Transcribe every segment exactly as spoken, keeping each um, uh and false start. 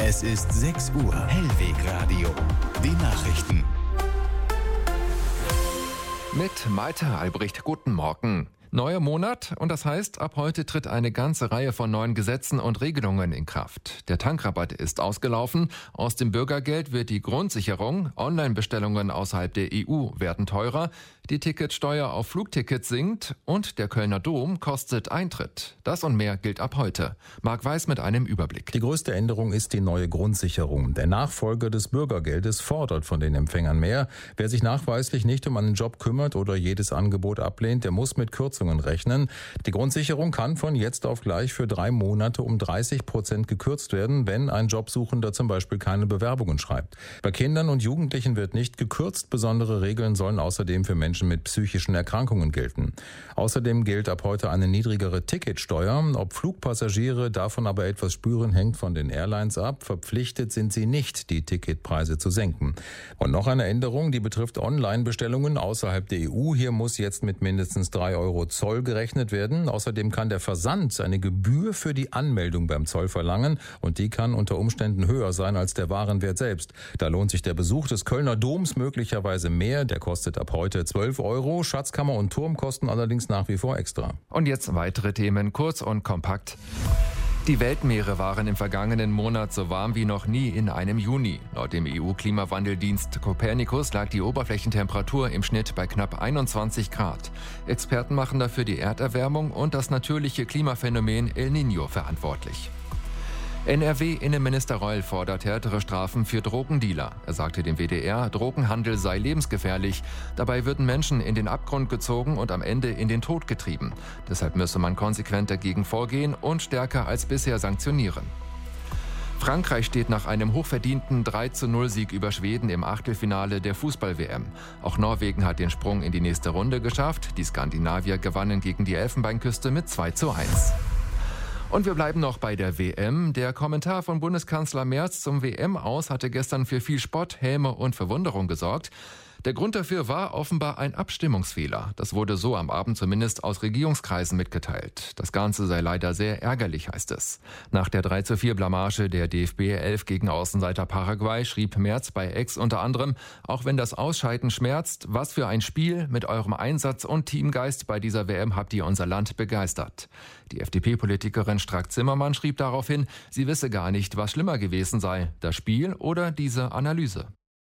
Es ist sechs Uhr. Hellweg Radio. Die Nachrichten. Mit Malte Albrecht, guten Morgen. Neuer Monat und das heißt, ab heute tritt eine ganze Reihe von neuen Gesetzen und Regelungen in Kraft. Der Tankrabatt ist ausgelaufen, aus dem Bürgergeld wird die Grundsicherung, Online-Bestellungen außerhalb der E U werden teurer, die Ticketsteuer auf Flugtickets sinkt und der Kölner Dom kostet Eintritt. Das und mehr gilt ab heute. Marc Weiß mit einem Überblick. Die größte Änderung ist die neue Grundsicherung. Der Nachfolger des Bürgergeldes fordert von den Empfängern mehr. Wer sich nachweislich nicht um einen Job kümmert oder jedes Angebot ablehnt, der muss mit Kürzungen rechnen. Die Grundsicherung kann von jetzt auf gleich für drei Monate um dreißig Prozent gekürzt werden, wenn ein Jobsuchender zum Beispiel keine Bewerbungen schreibt. Bei Kindern und Jugendlichen wird nicht gekürzt. Besondere Regeln sollen außerdem für Menschen mit psychischen Erkrankungen gelten. Außerdem gilt ab heute eine niedrigere Ticketsteuer. Ob Flugpassagiere davon aber etwas spüren, hängt von den Airlines ab. Verpflichtet sind sie nicht, die Ticketpreise zu senken. Und noch eine Änderung, die betrifft Online-Bestellungen außerhalb der E U. Hier muss jetzt mit mindestens drei Euro Zoll gerechnet werden. Außerdem kann der Versand eine Gebühr für die Anmeldung beim Zoll verlangen und die kann unter Umständen höher sein als der Warenwert selbst. Da lohnt sich der Besuch des Kölner Doms möglicherweise mehr. Der kostet ab heute zwölf Euro. Schatzkammer und Turm kosten allerdings nach wie vor extra. Und jetzt weitere Themen, kurz und kompakt. Die Weltmeere waren im vergangenen Monat so warm wie noch nie in einem Juni. Laut dem E U-Klimawandeldienst Copernicus lag die Oberflächentemperatur im Schnitt bei knapp einundzwanzig Grad. Experten machen dafür die Erderwärmung und das natürliche Klimaphänomen El Niño verantwortlich. N R W-Innenminister Reul fordert härtere Strafen für Drogendealer. Er sagte dem W D R, Drogenhandel sei lebensgefährlich. Dabei würden Menschen in den Abgrund gezogen und am Ende in den Tod getrieben. Deshalb müsse man konsequent dagegen vorgehen und stärker als bisher sanktionieren. Frankreich steht nach einem hochverdienten drei zu null Sieg über Schweden im Achtelfinale der Fußball-W M. Auch Norwegen hat den Sprung in die nächste Runde geschafft. Die Skandinavier gewannen gegen die Elfenbeinküste mit zwei zu eins. Und wir bleiben noch bei der W M. Der Kommentar von Bundeskanzler Merz zum W M-Aus hatte gestern für viel Spott, Häme und Verwunderung gesorgt. Der Grund dafür war offenbar ein Abstimmungsfehler. Das wurde so am Abend zumindest aus Regierungskreisen mitgeteilt. Das Ganze sei leider sehr ärgerlich, heißt es. Nach der drei zu vier Blamage der D F B elf gegen Außenseiter Paraguay schrieb Merz bei X unter anderem, auch wenn das Ausscheiden schmerzt, was für ein Spiel, mit eurem Einsatz und Teamgeist bei dieser W M habt ihr unser Land begeistert. Die F D P-Politikerin Strack-Zimmermann schrieb daraufhin, sie wisse gar nicht, was schlimmer gewesen sei, das Spiel oder diese Analyse.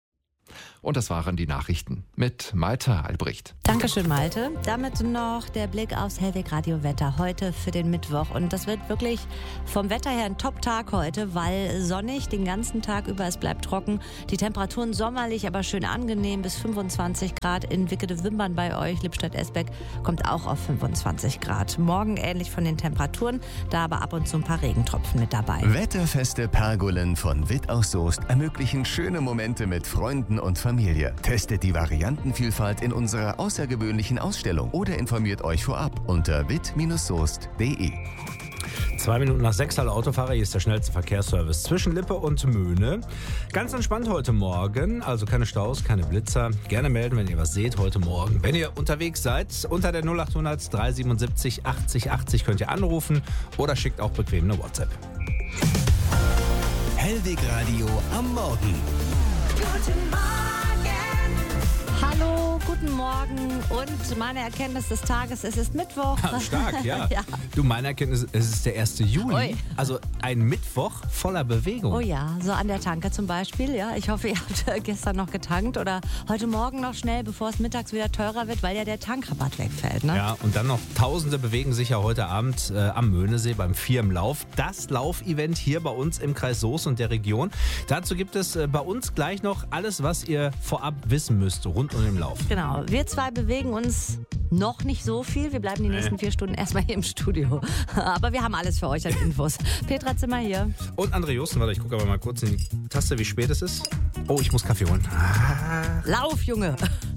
Und das waren die Nachrichten mit Malte Albrecht. Dankeschön, Malte. Damit noch der Blick aufs Hellweg Radio Wetter heute für den Mittwoch. Und das wird wirklich vom Wetter her ein Top-Tag heute, weil sonnig den ganzen Tag über, es bleibt trocken. Die Temperaturen sommerlich, aber schön angenehm, bis fünfundzwanzig Grad in Wickede-Wimbern bei euch. Lippstadt-Esbeck kommt auch auf fünfundzwanzig Grad. Morgen ähnlich von den Temperaturen, da aber ab und zu ein paar Regentropfen mit dabei. Wetterfeste Pergolen von Witt aus Soest ermöglichen schöne Momente mit Freunden und Familie. Testet die Variantenvielfalt in unserer außergewöhnlichen Ausstellung oder informiert euch vorab unter witt soest punkt de. Zwei Minuten nach sechs, alle Autofahrer, hier ist der schnellste Verkehrsservice zwischen Lippe und Möhne. Ganz entspannt heute Morgen, also keine Staus, keine Blitzer. Gerne melden, wenn ihr was seht heute Morgen. Wenn ihr unterwegs seid, unter der null achthundert drei siebenundsiebzig achtzig achtzig könnt ihr anrufen oder schickt auch bequem eine WhatsApp. Hellweg Radio am Morgen. Guten Morgen. Hallo, guten Morgen und meine Erkenntnis des Tages, es ist Mittwoch. Stark, ja. ja. Du, meine Erkenntnis, es ist der erste Juli. Ui. Also ein Mittwoch voller Bewegung. Oh ja, so an der Tanke zum Beispiel. Ja, ich hoffe, ihr habt gestern noch getankt oder heute Morgen noch schnell, bevor es mittags wieder teurer wird, weil ja der Tankrabatt wegfällt. Ne? Ja, und dann noch Tausende bewegen sich ja heute Abend äh, am Möhnesee beim Firmenlauf. Das Laufevent hier bei uns im Kreis Soest und der Region. Dazu gibt es äh, bei uns gleich noch alles, was ihr vorab wissen müsst rund um den Lauf. Genau, wir zwei bewegen uns noch nicht so viel. Wir bleiben die nächsten vier Stunden erstmal hier im Studio. Aber wir haben alles für euch als Infos. Petra Zimmer hier. Und André Justen, warte, ich gucke aber mal kurz in die Taste, wie spät es ist. Oh, ich muss Kaffee holen. Ah. Lauf, Junge!